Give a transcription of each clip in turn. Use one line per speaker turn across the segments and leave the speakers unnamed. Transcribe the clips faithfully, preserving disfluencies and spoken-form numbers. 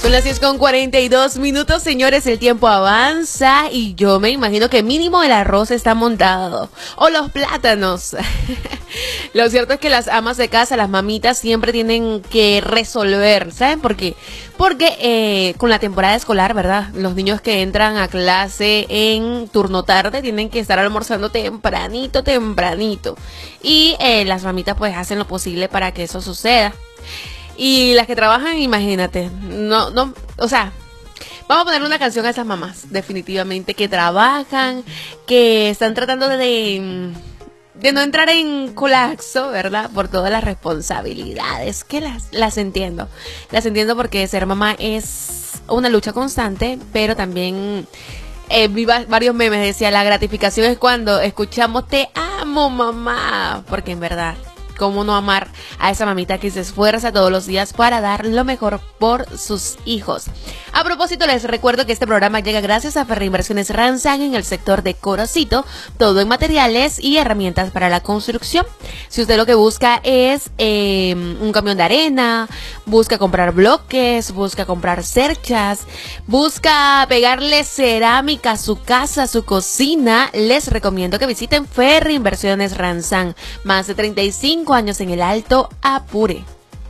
Son las diez con cuarenta y dos minutos, señores, el tiempo avanza y yo me imagino que mínimo el arroz está montado o los plátanos. Lo cierto es que las amas de casa, las mamitas, siempre tienen que resolver, ¿saben por qué? Porque eh, con la temporada escolar, ¿verdad? Los niños que entran a clase en turno tarde tienen que estar almorzando tempranito, tempranito. Y eh, las mamitas pues hacen lo posible para que eso suceda. Y las que trabajan, imagínate, no, no, o sea, vamos a ponerle una canción a esas mamás, definitivamente, que trabajan, que están tratando de, de no entrar en colapso, ¿verdad? Por todas las responsabilidades, que las, las entiendo, las entiendo porque ser mamá es una lucha constante, pero también eh, vi varios memes, decía, la gratificación es cuando escuchamos te amo mamá, porque en verdad, ¿cómo no amar a esa mamita que se esfuerza todos los días para dar lo mejor por sus hijos? A propósito, les recuerdo que este programa llega gracias a Ferreinversiones Ranzan en el sector de Corocito, todo en materiales y herramientas para la construcción. Si usted lo que busca es eh, un camión de arena, busca comprar bloques, busca comprar cerchas, busca pegarle cerámica a su casa, a su cocina, les recomiendo que visiten Ferreinversiones Ranzan. Más de treinta y cinco años en el Alto Apure.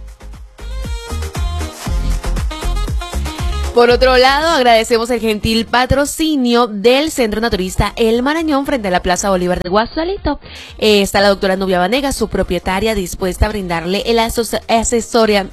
Por otro lado, agradecemos el gentil patrocinio del Centro Naturista El Marañón frente a la Plaza Bolívar de Guasalito. Eh, está la doctora Nubia Vanegas, su propietaria, dispuesta a brindarle el asos- asesoria-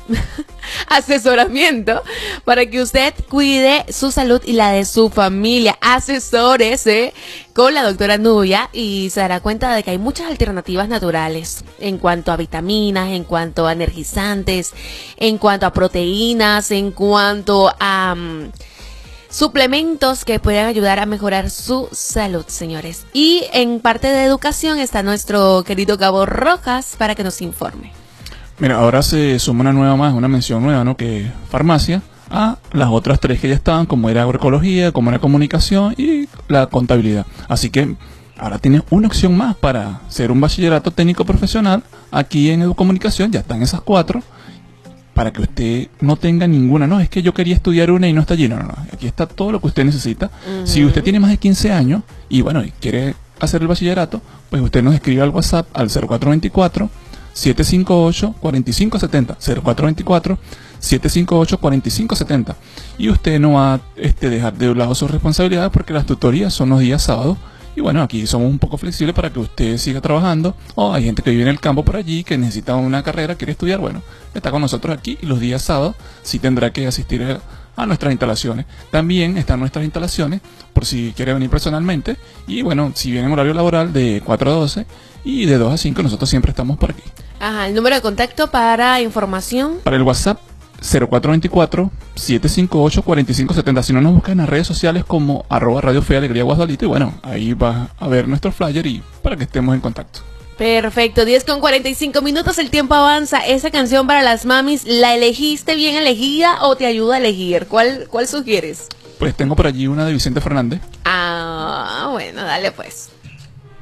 asesoramiento para que usted cuide su salud y la de su familia. Asesórese con la doctora Nubia y se dará cuenta de que hay muchas alternativas naturales en cuanto a vitaminas, en cuanto a energizantes, en cuanto a proteínas, en cuanto a Um, suplementos que puedan ayudar a mejorar su salud, señores. Y en parte de educación está nuestro querido Gabo Rojas para que nos informe.
Mira, ahora se suma una nueva más, una mención nueva, ¿no? Que farmacia, a las otras tres que ya estaban, como era agroecología, como era comunicación y la contabilidad. Así que ahora tienes una opción más para ser un bachillerato técnico profesional aquí en Educomunicación, ya están esas cuatro, para que usted no tenga ninguna, no, es que yo quería estudiar una y no está allí, no, no, no, aquí está todo lo que usted necesita. Uh-huh. Si usted tiene más de quince años y bueno, y quiere hacer el bachillerato, pues usted nos escribe al WhatsApp al cero cuatro dos cuatro, siete cinco ocho, cuatro cinco siete cero, cero cuatro dos cuatro, siete cinco ocho, cuatro cinco siete cero, y usted no va a este, dejar de lado sus responsabilidades porque las tutorías son los días sábados. Y bueno, aquí somos un poco flexibles para que usted siga trabajando. O hay gente que vive en el campo por allí, que necesita una carrera, quiere estudiar. Bueno, está con nosotros aquí y los días sábados sí tendrá que asistir a nuestras instalaciones. También están nuestras instalaciones por si quiere venir personalmente. Y bueno, si viene en horario laboral de cuatro a doce y de dos a cinco, nosotros siempre estamos por aquí.
Ajá, el número de contacto para información.
Para el WhatsApp, cero cuatro dos cuatro, siete cinco ocho, cuatro cinco siete cero. Si no, nos buscan en las redes sociales como arroba Radio Fe Alegría Guasalito. Y bueno, ahí va a ver nuestro flyer y para que estemos en contacto.
Perfecto, diez con cuarenta y cinco minutos, el tiempo avanza. Esa canción para las mamis, ¿la elegiste bien elegida o te ayuda a elegir? ¿Cuál, cuál sugieres?
Pues tengo por allí una de Vicente Fernández.
Ah, bueno, dale pues.